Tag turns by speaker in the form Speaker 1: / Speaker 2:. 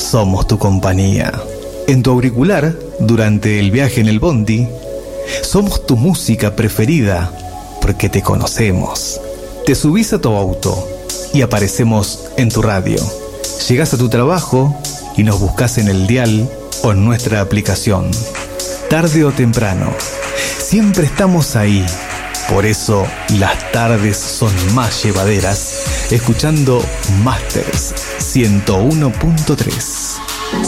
Speaker 1: somos tu compañía. En tu auricular, durante el viaje en el bondi, somos tu música preferida porque te conocemos. Te subís a tu auto y aparecemos en tu radio. Llegás a tu trabajo y nos buscas en el dial o en nuestra aplicación. Tarde o temprano, siempre estamos ahí. Por eso las tardes son más llevaderas, escuchando Masters 101.3.